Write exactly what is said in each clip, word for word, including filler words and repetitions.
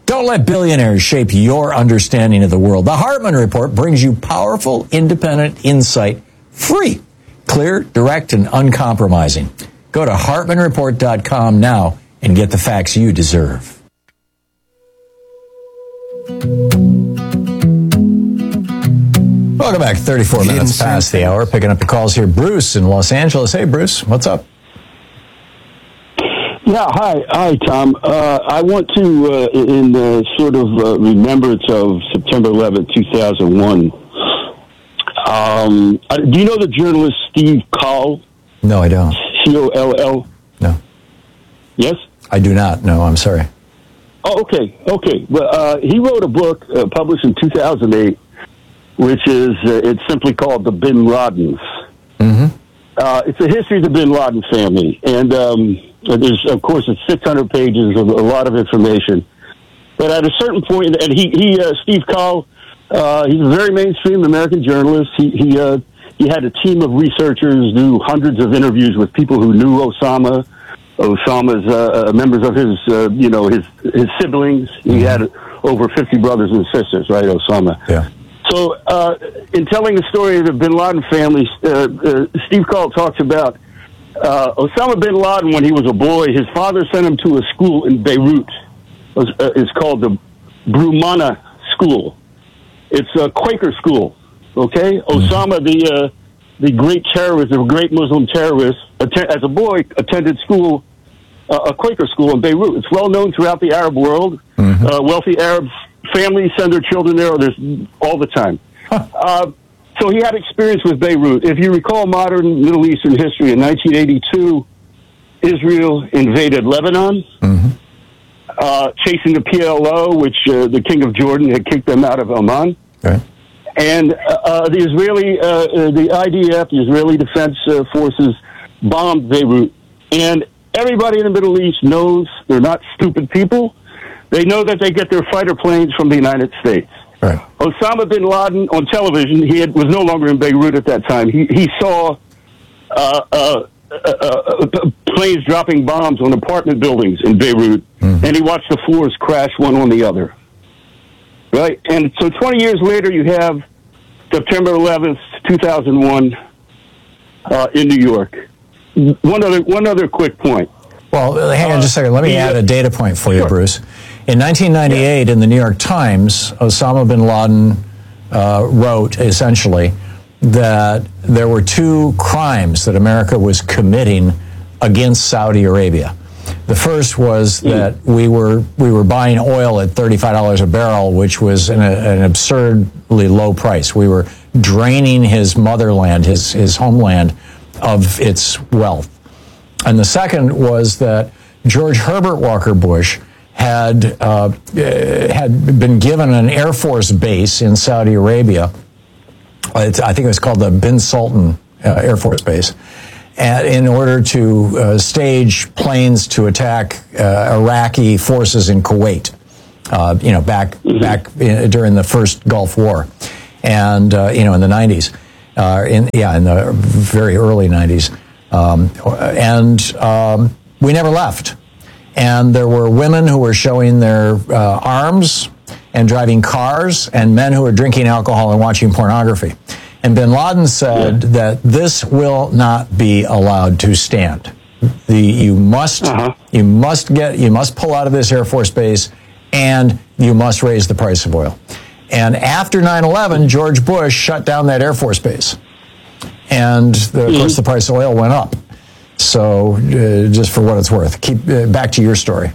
Don't let billionaires shape your understanding of the world. The Hartman Report brings you powerful, independent insight, free, clear, direct, and uncompromising. Go to Hartman Report dot com now and get the facts you deserve. Welcome back. thirty-four minutes past the hour. Picking up the calls here. Bruce in Los Angeles. Hey, Bruce. What's up? Yeah, hi, hi, Tom. Uh, I want to, uh, in the sort of uh, remembrance of September eleventh, two thousand one, um, do you know the journalist Steve Coll? No, I don't. C O L L? No. Yes? I do not. No, I'm sorry. Oh, okay, okay. Well, uh, he wrote a book uh, published in two thousand eight, which is, uh, it's simply called The Bin Ladens. Mm-hmm. Uh, it's a history of the Bin Laden family, and um, there's, of course, it's six hundred pages of a lot of information. But at a certain point, and he, he uh, Steve Coll, uh, he's a very mainstream American journalist. He he uh, he had a team of researchers do hundreds of interviews with people who knew Osama, Osama's uh, members of his, uh, you know, his his siblings. He had over fifty brothers and sisters, right, Osama? Yeah. So, uh, in telling the story of the Bin Laden family, uh, uh, Steve Coll talks about uh, Osama bin Laden when he was a boy. His father sent him to a school in Beirut. It's, uh, it's called the Brumana School. It's a Quaker school. Okay, mm-hmm. Osama, the uh, the great terrorist, the great Muslim terrorist, att- as a boy attended school, uh, a Quaker school in Beirut. It's well known throughout the Arab world. Mm-hmm. Uh, wealthy Arabs. Families send their children there there's all the time. Huh. Uh, so he had experience with Beirut. If you recall modern Middle Eastern history, in nineteen eighty-two, Israel invaded Lebanon, mm-hmm. uh, chasing the P L O, which uh, the king of Jordan had kicked them out of Oman. Right. And uh, the Israeli, uh, the I D F, the Israeli Defense uh, Forces, bombed Beirut. And everybody in the Middle East knows they're not stupid people. They know that they get their fighter planes from the United States. Right. Osama bin Laden on television, he had, was no longer in Beirut at that time. He he saw uh, uh, uh, uh, planes dropping bombs on apartment buildings in Beirut, mm-hmm. and he watched the fours crash one on the other. Right? And so twenty years later, you have September eleventh, two thousand one, uh, in New York. One other, one other quick point. Well, hang on just a second. Let me uh, add a data point for you, sure. Bruce. In nineteen ninety-eight, yeah. in the New York Times, Osama bin Laden uh, wrote, essentially, that there were two crimes that America was committing against Saudi Arabia. The first was mm. that we were we were buying oil at thirty-five dollars a barrel, which was an, an absurdly low price. We were draining his motherland, his, his homeland, of its wealth. And the second was that George Herbert Walker Bush had uh, had been given an Air Force base in Saudi Arabia. It's, I think it was called the Bin Sultan uh, Air Force Base, and in order to uh, stage planes to attack uh, Iraqi forces in Kuwait. Uh, you know, back mm-hmm. back in, during the first Gulf War, and uh, you know, in the nineties, uh, in yeah, in the very early nineties. Um, and um, we never left. And there were women who were showing their uh, arms and driving cars, and men who were drinking alcohol and watching pornography. And bin Laden said yeah. that this will not be allowed to stand. The, you must uh-huh. you must get you must pull out of this Air Force base, and you must raise the price of oil. And after nine eleven, George Bush shut down that Air Force base. And, the, of course, the price of oil went up. So, uh, just for what it's worth. Keep uh, back to your story.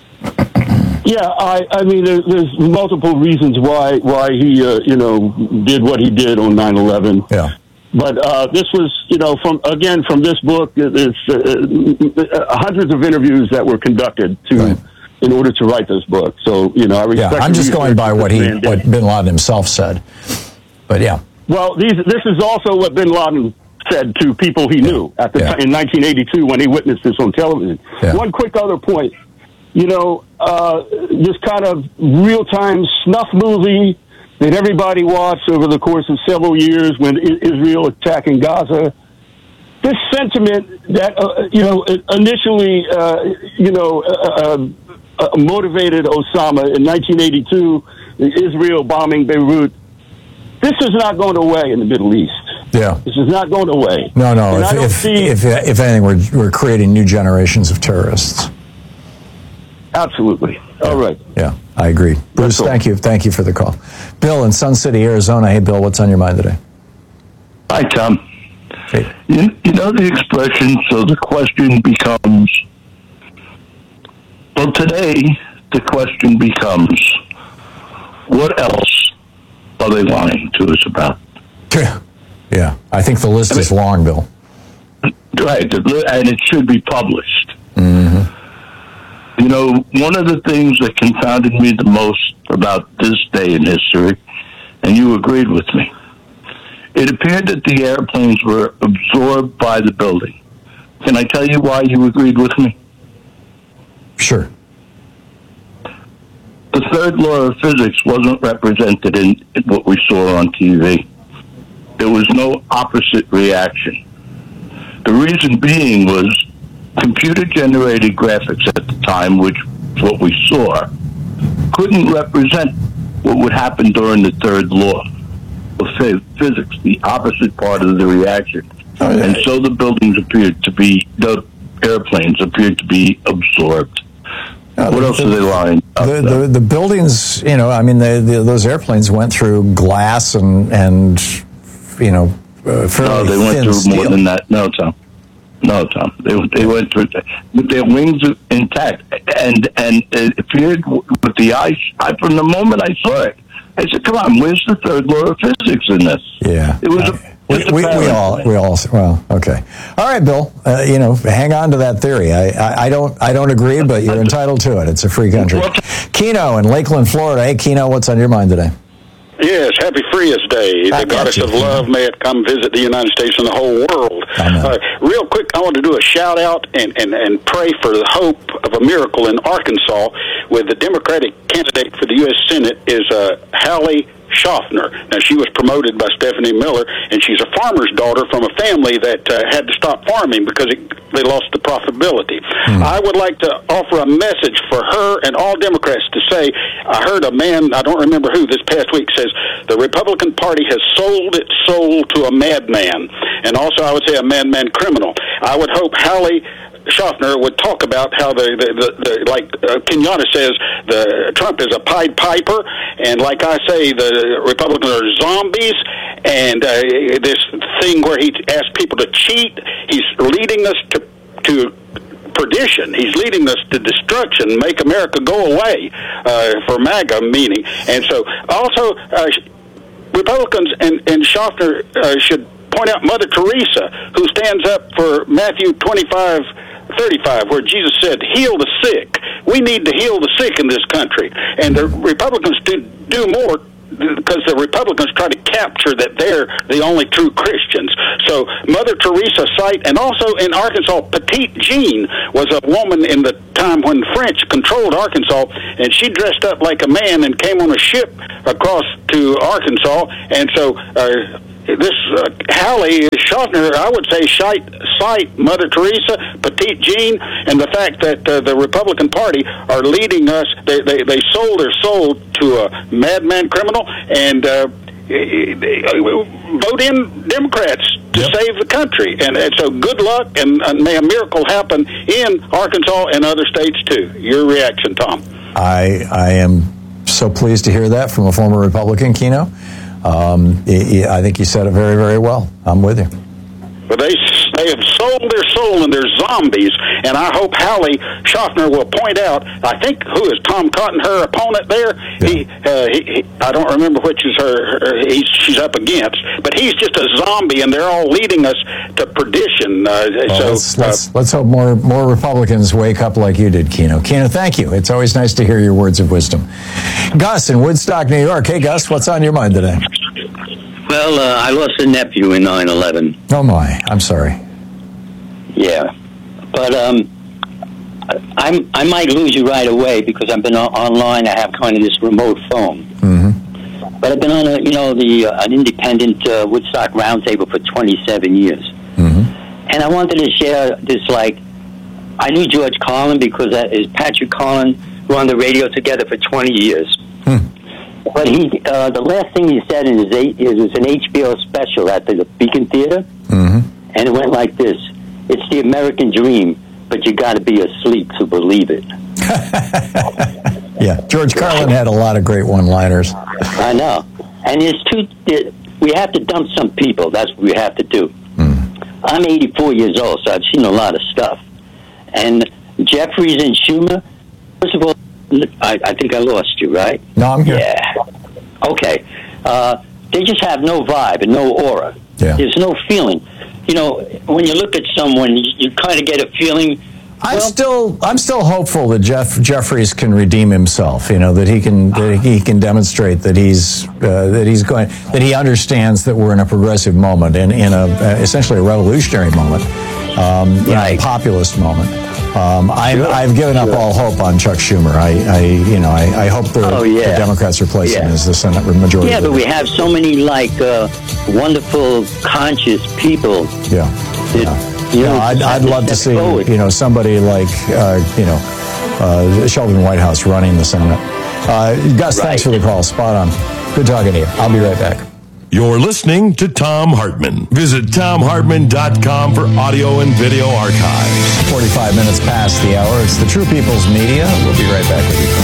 Yeah, I, I mean, there, there's multiple reasons why why he, uh, you know, did what he did on nine eleven. Yeah. But uh, this was, you know, from again, from this book, there's uh, uh, hundreds of interviews that were conducted to right. in order to write this book. So, you know, I respect. Yeah, I'm just going by what he, what bin Laden himself said. But yeah. Well, these, this is also what bin Laden said to people he yeah. knew at the yeah. time in nineteen eighty-two when he witnessed this on television. Yeah. One quick other point, you know, uh, this kind of real-time snuff movie that everybody watched over the course of several years when I- Israel attacking Gaza. This sentiment that, uh, you know, initially, uh, you know, uh, uh, uh, motivated Osama in nineteen eighty-two, Israel bombing Beirut. This is not going away in the Middle East. Yeah. This is not going away. No, no. And If, I don't if, see, if, if anything, we're, we're creating new generations of terrorists. Absolutely. All right. Yeah, I agree. Bruce, That's thank you. Thank you for the call. Bill in Sun City, Arizona. Hey, Bill, what's on your mind today? Hi, Tom. Hey. You, you know the expression, so the question becomes, well, today the question becomes, what else are they lying to us about? Yeah, yeah. I think the list I mean, is long, Bill. Right, and it should be published. Mm-hmm. You know, one of the things that confounded me the most about this day in history, and you agreed with me, it appeared that the airplanes were absorbed by the building. Can I tell you why you agreed with me? Sure. The third law of physics wasn't represented in what we saw on T V. There was no opposite reaction. The reason being was computer-generated graphics at the time, which is what we saw, couldn't represent what would happen during the third law of physics, the opposite part of the reaction. Oh, yeah. And so the buildings appeared to be, the airplanes appeared to be absorbed. Uh, what else the, are they lying about? The, the, the buildings, you know, I mean, the, the, those airplanes went through glass and, and you know, uh, fairly No, they went thin through steel. more than that. No, Tom. No, Tom. They they went through with their wings intact, and and it appeared with the eye. I, from the moment I saw it, I said, "Come on, where's the third law of physics in this?" Yeah, it was. Uh, a, we, we, we all we all well okay. All right, Bill. Uh, you know, hang on to that theory. I, I I don't I don't agree, but you're entitled to it. It's a free country. Keno in Lakeland, Florida. Hey, Keno, what's on your mind today? Yes, happy Frias Day. I The goddess you. of love may it come visit the United States and the whole world. Uh, real quick, I want to do a shout out and, and, and pray for the hope of a miracle in Arkansas with the Democratic candidate for the U S Senate is uh, Hallie Schaffner. Now, she was promoted by Stephanie Miller, and she's a farmer's daughter from a family that uh, had to stop farming because it, they lost the profitability. Mm. I would like to offer a message for her and all Democrats to say, I heard a man, I don't remember who, this past week says, the Republican Party has sold its soul to a madman, and also I would say a madman criminal. I would hope Hallie Schaffner would talk about how the, the, the, the like uh, Kenyatta says, the Trump is a Pied Piper, and like I say, the Republicans are zombies, and uh, this thing where he asks people to cheat, he's leading us to to perdition. He's leading us to destruction, make America go away, uh, for MAGA meaning. And so also uh, Republicans and, and Schaffner uh, should point out Mother Teresa, who stands up for Matthew twenty-five thirty-five, where Jesus said, heal the sick. We need to heal the sick in this country. And the Republicans do, do more because the Republicans try to capture that they're the only true Christians. So Mother Teresa cite, and also in Arkansas, Petite Jean was a woman in the time when French controlled Arkansas, and she dressed up like a man and came on a ship across to Arkansas. And so uh, this uh, Hallie Schaffner, I would say, cite, cite Mother Teresa, Petite Jean, and the fact that uh, the Republican Party are leading us. They, they, they sold their soul to a madman criminal, and uh, vote in Democrats to yep. save the country. And, and so good luck, and, and may a miracle happen in Arkansas and other states, too. Your reaction, Tom? I I am so pleased to hear that from a former Republican, Keno. Um, I think you said it very, very well. I'm with you. But they they have sold their soul and they're zombies, and I hope Hallie Schaffner will point out, I think, who is Tom Cotton, her opponent there? Yeah. He, uh, he, he, I don't remember which is her, her he's, she's up against, but he's just a zombie, and they're all leading us to perdition. Uh, well, so let's, let's, uh, let's hope more, more Republicans wake up like you did, Keno. Keno, thank you. It's always nice to hear your words of wisdom. Gus in Woodstock, New York. Hey, Gus, what's on your mind today? Well, uh, I lost a nephew in nine eleven. Oh, my. I'm sorry. Yeah. But um, I'm, I might lose you right away because I've been o- online. I have kind of this remote phone. Mm-hmm. But I've been on a, you know, the uh, an independent uh, Woodstock Roundtable for twenty-seven years. Mm-hmm. And I wanted to share this, like, I knew George Carlin because that is Patrick Carlin were on the radio together for twenty years. Hmm. But he, uh, the last thing he said in his eight, it was an H B O special at the Beacon Theater, mm-hmm. and it went like this: "It's the American dream, but you got to be asleep to believe it." Yeah, George Carlin had a lot of great one-liners. I know, and there's two. There, we have to dump some people. That's what we have to do. Mm. I'm eighty-four years old, so I've seen a lot of stuff. And Jeffries and Schumer, first of all, I, I think I lost you, right? No, I'm here. Yeah. Okay. Uh, they just have no vibe and no aura. Yeah. There's no feeling. You know, when you look at someone, you, you kind of get a feeling. I'm well, still, I'm still hopeful that Jeff Jeffries can redeem himself. You know, that he can, that he can demonstrate that he's, uh, that he's going, that he understands that we're in a progressive moment and in a uh, essentially a revolutionary moment, um, you right. know, a populist moment. Um, I've, Sure. I've given up Sure. all hope on Chuck Schumer. I, I you know, I, I hope the, Oh, yeah. the Democrats replace him Yeah. as the Senate majority. Yeah, but leader. we have so many like uh, wonderful, conscious people. Yeah. That, yeah. you know, No, I'd, I'd love to step see, forward. you know, somebody like, uh, you know, uh, Sheldon Whitehouse running the Senate. Uh, Gus, Right. thanks for the call. Spot on. Good talking to you. I'll be right back. You're listening to Thom Hartmann. Visit Thom Hartmann dot com for audio and video archives. forty-five minutes past the hour. It's the True People's Media. We'll be right back with you.